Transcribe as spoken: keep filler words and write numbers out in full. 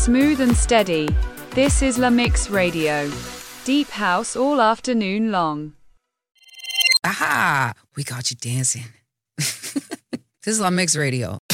Smooth and steady. This is La Mix Radio. Deep house all afternoon long. Aha! We got you dancing. This is La Mix Radio.